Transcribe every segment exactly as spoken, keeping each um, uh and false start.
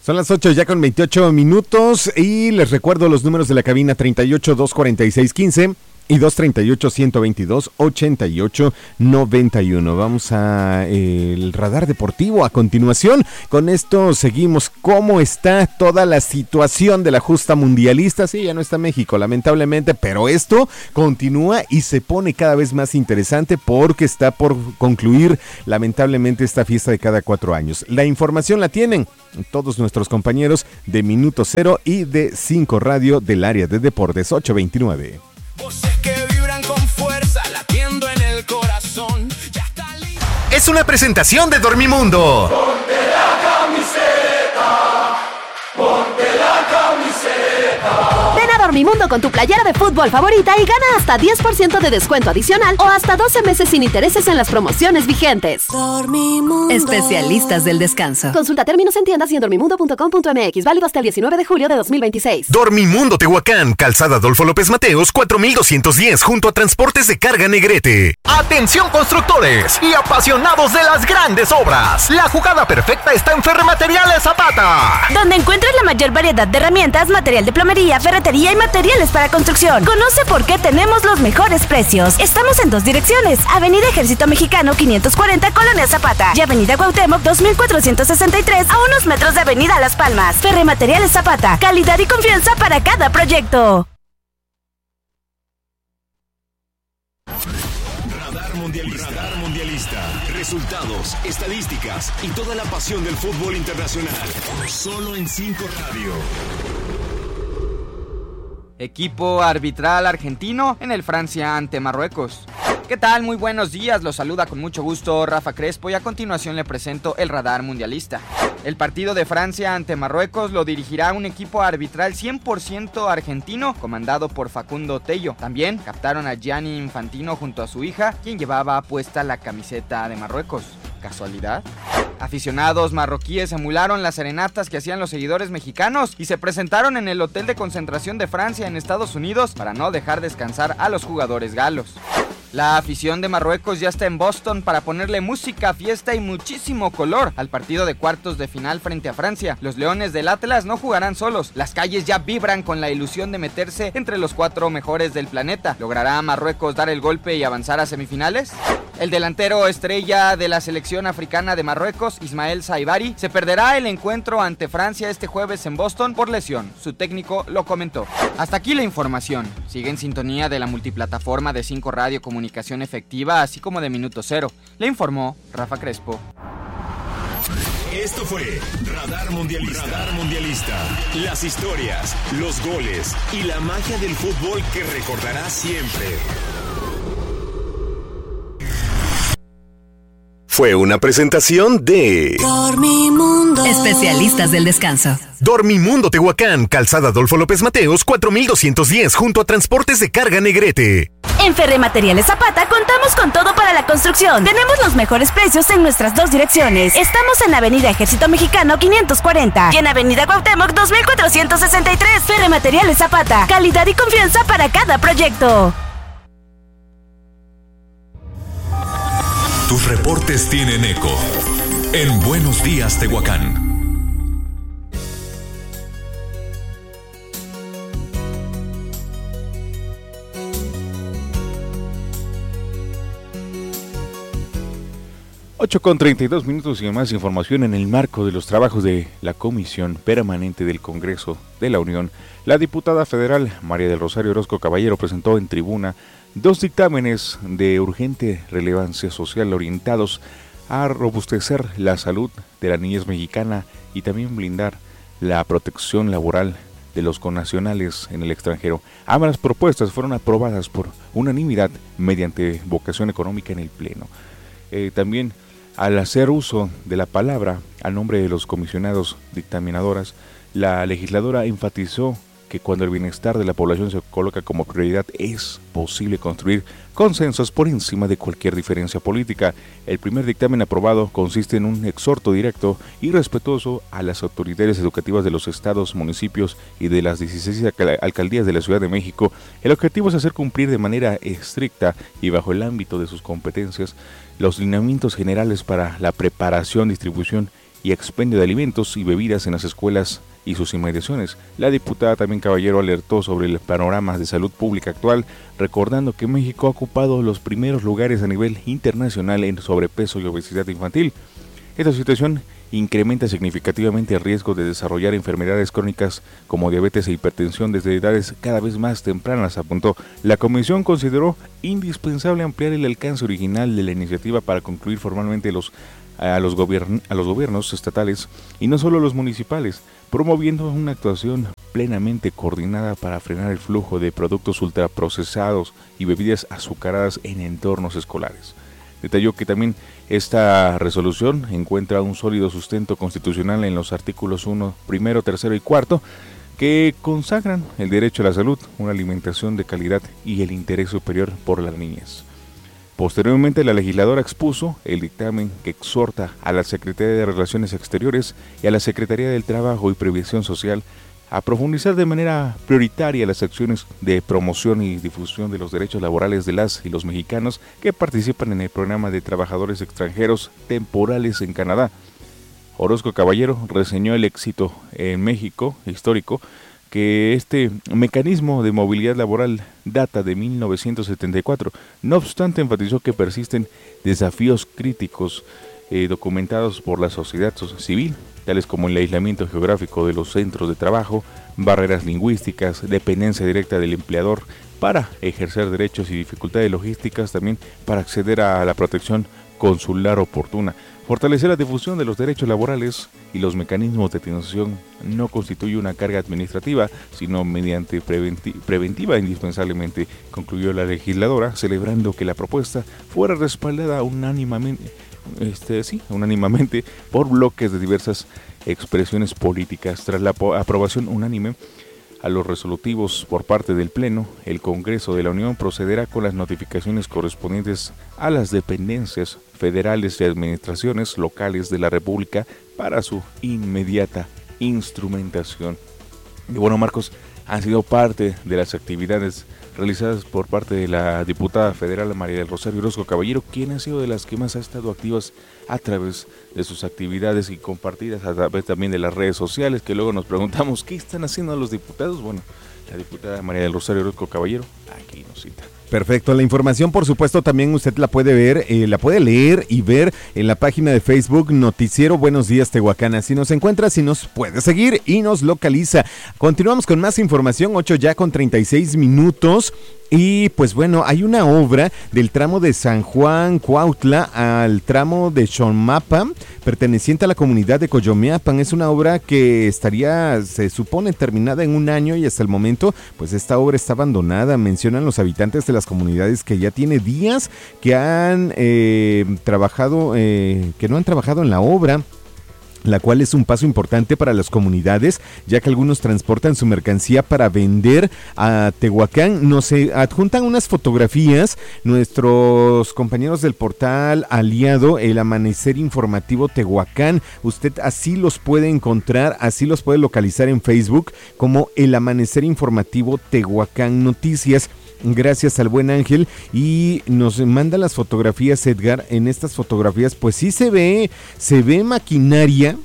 Son las ocho ya con veintiocho minutos y les recuerdo los números de la cabina treinta y ocho, doscientos cuarenta y seis, quince y doscientos treinta y ocho, ciento veintidós, ochenta y ocho, noventa y uno. Vamos a eh, el radar deportivo a continuación. Con esto seguimos. ¿Cómo está toda la situación de la justa mundialista? Sí, ya no está México, lamentablemente, pero esto continúa y se pone cada vez más interesante porque está por concluir, lamentablemente, esta fiesta de cada cuatro años. La información la tienen todos nuestros compañeros de Minuto Cero y de cinco Radio del área de deportes. Ocho veintinueve. Voces que vibran con fuerza, latiendo en el corazón. Ya está listo. Es una presentación de Dormimundo. Ponte la camiseta, ponte la camiseta. Ven a Dormimundo con tu playera de fútbol favorita y gana hasta diez por ciento de descuento adicional o hasta doce meses sin intereses en las promociones vigentes. Dormimundo. Especialistas del descanso. Consulta términos en tiendas y en dormimundo punto com punto m x. Válido hasta el diecinueve de julio de dos mil veintiséis. Dormimundo Tehuacán, Calzada Adolfo López Mateos, cuatro mil doscientos diez, junto a Transportes de Carga Negrete. Atención constructores y apasionados de las grandes obras. La jugada perfecta está en Ferremateriales Zapata, donde encuentras la mayor variedad de herramientas, material de plomería, ferretería y materiales para construcción. Conoce por qué tenemos los mejores precios. Estamos en dos direcciones: Avenida Ejército Mexicano quinientos cuarenta, Colonia Zapata, y Avenida Cuauhtémoc dos mil cuatrocientos sesenta y tres, a unos metros de Avenida Las Palmas. Ferremateriales Zapata, calidad y confianza para cada proyecto. Radar Mundialista. Radar Mundialista. Resultados, estadísticas y toda la pasión del fútbol internacional. Solo en cinco Radio. Equipo arbitral argentino en el Francia ante Marruecos. ¿Qué tal? Muy buenos días, los saluda con mucho gusto Rafa Crespo y a continuación le presento el radar mundialista. El partido de Francia ante Marruecos lo dirigirá un equipo arbitral cien por ciento argentino comandado por Facundo Tello. También captaron a Gianni Infantino junto a su hija, quien llevaba puesta la camiseta de Marruecos. ¿Casualidad? Aficionados marroquíes emularon las serenatas que hacían los seguidores mexicanos y se presentaron en el hotel de concentración de Francia en Estados Unidos para no dejar descansar a los jugadores galos. La afición de Marruecos ya está en Boston para ponerle música, fiesta y muchísimo color al partido de cuartos de final frente a Francia. Los Leones del Atlas no jugarán solos. Las calles ya vibran con la ilusión de meterse entre los cuatro mejores del planeta. ¿Logrará Marruecos dar el golpe y avanzar a semifinales? El delantero estrella de la selección africana de Marruecos, Ismael Saibari, se perderá el encuentro ante Francia este jueves en Boston por lesión. Su técnico lo comentó. Hasta aquí la información. Sigue en sintonía de la multiplataforma de cinco Radio Comunicación Efectiva, así como de Minuto Cero. Le informó Rafa Crespo. Esto fue Radar Mundialista. Radar Mundialista. Las historias, los goles y la magia del fútbol que recordarás siempre. Fue una presentación de Dormimundo. Especialistas del descanso. Dormimundo Tehuacán, Calzada Adolfo López Mateos, cuatro mil doscientos diez, junto a Transportes de Carga Negrete. En Ferremateriales Zapata contamos con todo para la construcción. Tenemos los mejores precios en nuestras dos direcciones. Estamos en Avenida Ejército Mexicano quinientos cuarenta y en Avenida Cuauhtémoc dos mil cuatrocientos sesenta y tres. Ferremateriales Zapata, calidad y confianza para cada proyecto. Tus reportes tienen eco en Buenos Días, Tehuacán. ocho con treinta y dos minutos y más información en el marco de los trabajos de la Comisión Permanente del Congreso de la Unión. La diputada federal María del Rosario Orozco Caballero presentó en tribuna dos dictámenes de urgente relevancia social orientados a robustecer la salud de la niñez mexicana y también blindar la protección laboral de los connacionales en el extranjero. Ambas propuestas fueron aprobadas por unanimidad mediante votación económica en el Pleno. Eh, también, al hacer uso de la palabra a nombre de los comisionados dictaminadoras, la legisladora enfatizó que cuando el bienestar de la población se coloca como prioridad es posible construir consensos por encima de cualquier diferencia política. El primer dictamen aprobado consiste en un exhorto directo y respetuoso a las autoridades educativas de los estados, municipios y de las dieciséis alcaldías de la Ciudad de México. El objetivo es hacer cumplir de manera estricta y bajo el ámbito de sus competencias los lineamientos generales para la preparación, distribución y expendio de alimentos y bebidas en las escuelas y sus inmediaciones. La diputada también Caballero alertó sobre el panorama de salud pública actual, recordando que México ha ocupado los primeros lugares a nivel internacional en sobrepeso y obesidad infantil. Esta situación incrementa significativamente el riesgo de desarrollar enfermedades crónicas como diabetes e hipertensión desde edades cada vez más tempranas, apuntó. La comisión consideró indispensable ampliar el alcance original de la iniciativa para concluir formalmente los a los, gobiern- a los gobiernos estatales y no solo los municipales, promoviendo una actuación plenamente coordinada para frenar el flujo de productos ultraprocesados y bebidas azucaradas en entornos escolares. Detalló que también esta resolución encuentra un sólido sustento constitucional en los artículos uno, primero, tercero y cuarto, que consagran el derecho a la salud, una alimentación de calidad y el interés superior por las niñas. Posteriormente, la legisladora expuso el dictamen que exhorta a la Secretaría de Relaciones Exteriores y a la Secretaría del Trabajo y Previsión Social a profundizar de manera prioritaria las acciones de promoción y difusión de los derechos laborales de las y los mexicanos que participan en el programa de trabajadores extranjeros temporales en Canadá. Orozco Caballero reseñó el éxito en México histórico, que este mecanismo de movilidad laboral data de mil novecientos setenta y cuatro. No obstante, enfatizó que persisten desafíos críticos eh, documentados por la sociedad civil, tales como el aislamiento geográfico de los centros de trabajo, barreras lingüísticas, dependencia directa del empleador para ejercer derechos y dificultades logísticas también para acceder a la protección consular oportuna. Fortalecer la difusión de los derechos laborales y los mecanismos de atención no constituye una carga administrativa, sino mediante preventi- preventiva indispensablemente, concluyó la legisladora, celebrando que la propuesta fuera respaldada unánimamente, este, sí, unánimamente por bloques de diversas expresiones políticas. Tras la aprobación unánime a los resolutivos por parte del Pleno, el Congreso de la Unión procederá con las notificaciones correspondientes a las dependencias federales y administraciones locales de la República para su inmediata instrumentación. Y bueno, Marcos, han sido parte de las actividades realizadas por parte de la diputada federal María del Rosario Orozco Caballero, quien ha sido de las que más ha estado activas a través de sus actividades y compartidas a través también de las redes sociales, que luego nos preguntamos qué están haciendo los diputados. Bueno, la diputada María del Rosario Orozco Caballero aquí nos cita. Perfecto, la información por supuesto también usted la puede ver, eh, la puede leer y ver en la página de Facebook Noticiero Buenos Días Tehuacán. Así nos encuentra, si nos puede seguir y nos localiza. Continuamos con más información, ocho ya con treinta y seis minutos. Y pues bueno, hay una obra del tramo de San Juan Cuautla al tramo de Xomapa, perteneciente a la comunidad de Coyomeapan. Es una obra que estaría, se supone, terminada en un año y hasta el momento, pues esta obra está abandonada. Mencionan los habitantes de las comunidades que ya tiene días que han eh, trabajado, eh, que no han trabajado en la obra, la cual es un paso importante para las comunidades, ya que algunos transportan su mercancía para vender a Tehuacán. Nos eh, adjuntan unas fotografías nuestros compañeros del portal aliado El Amanecer Informativo Tehuacán. Usted así los puede encontrar, así los puede localizar en Facebook como El Amanecer Informativo Tehuacán Noticias. Gracias al buen Ángel, y nos manda las fotografías, Edgar. En estas fotografías pues sí se ve, se ve maquinaria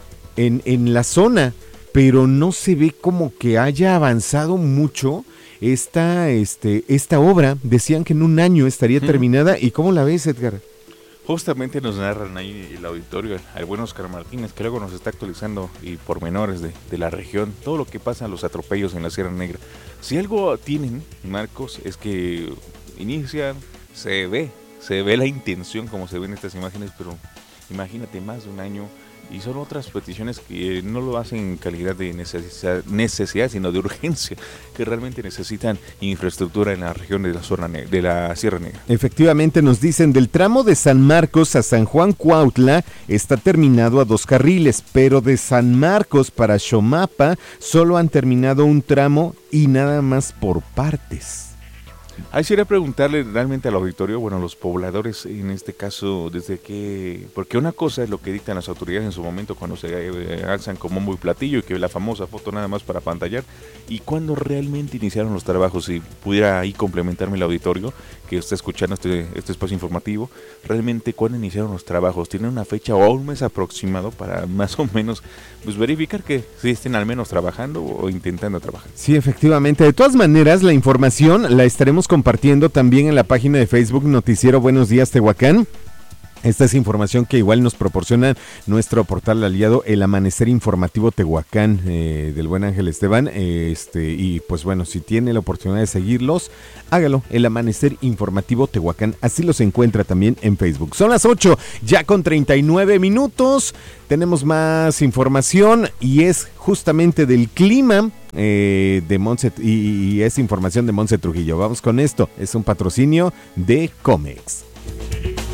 en, en la zona, pero no se ve como que haya avanzado mucho esta, este, esta obra. Decían que en un año estaría hmm. terminada. ¿Y cómo la ves, Edgar? Justamente nos narran ahí el auditorio, al buen Oscar Martínez, que luego nos está actualizando y pormenores de, de la región, todo lo que pasa, los atropellos en la Sierra Negra. Si algo tienen, Marcos, es que inician, se ve, se ve la intención como se ven estas imágenes, pero imagínate más de un año, y son otras peticiones que no lo hacen en calidad de necesidad, necesidad, sino de urgencia, que realmente necesitan infraestructura en la región de la zona ne- de la Sierra Negra. Efectivamente, nos dicen, del tramo de San Marcos a San Juan Cuautla está terminado a dos carriles, pero de San Marcos para Xomapa solo han terminado un tramo y nada más por partes. Ahí sería preguntarle realmente al auditorio, bueno, los pobladores en este caso, desde que, porque una cosa es lo que dictan las autoridades en su momento cuando se eh, alzan como muy platillo y que la famosa foto nada más para pantallar, y cuando realmente iniciaron los trabajos. Si pudiera ahí complementarme el auditorio que está escuchando este, este espacio informativo, realmente cuándo iniciaron los trabajos, tienen una fecha o un mes aproximado para más o menos pues verificar que sí estén al menos trabajando o intentando trabajar. Sí, efectivamente. De todas maneras, la información la estaremos compartiendo también en la página de Facebook Noticiero Buenos Días Tehuacán. Esta es información que igual nos proporciona nuestro portal aliado, El Amanecer Informativo Tehuacán, eh, del buen Ángel Esteban. Eh, este y pues bueno, si tiene la oportunidad de seguirlos, hágalo. El Amanecer Informativo Tehuacán, así los encuentra también en Facebook. Son las ocho, ya con treinta y nueve minutos. Tenemos más información y es justamente del clima eh, de Montse, y, y es información de Montse Trujillo. Vamos con esto. Es un patrocinio de Comex.